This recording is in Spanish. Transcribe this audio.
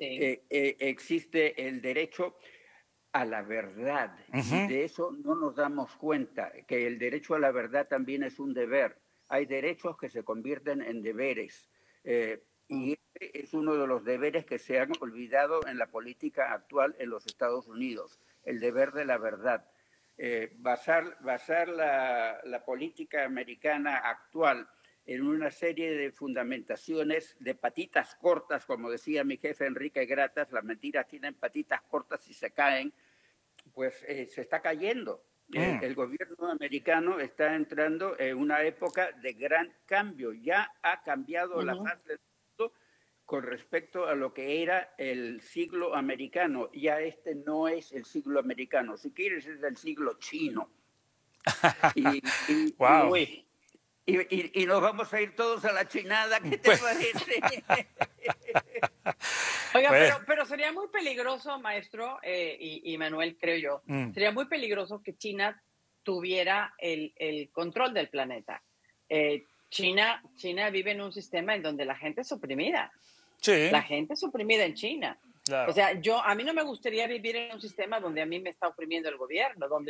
Sí. existe el derecho a la verdad, y Ujú. de eso no nos damos cuenta, que el derecho a la verdad también es un deber. Hay derechos que se convierten en deberes, Mm. y este es uno de los deberes que se han olvidado en la política actual en los Estados Unidos, el deber de la verdad. Basar la política americana actual en una serie de fundamentaciones de patitas cortas, como decía mi jefe Enrique Gratas, las mentiras tienen patitas cortas y se caen, pues se está cayendo. Mm. El gobierno americano está entrando en una época de gran cambio. Ya ha cambiado la Ujú. faz del mundo con respecto a lo que era el siglo americano. Ya este no es el siglo americano, si quieres es el siglo chino. Y, y, Wow. y, Uy. y nos vamos a ir todos a la chinada, ¿qué te Pues, parece? Oiga, pues, pero sería muy peligroso, maestro, y Manuel, creo yo, mm, sería muy peligroso que China tuviera el control del planeta. China vive en un sistema en donde la gente es oprimida. sí, La gente es oprimida en China. O claro. sea, a mí no me gustaría vivir en un sistema donde a mí me está oprimiendo el gobierno, donde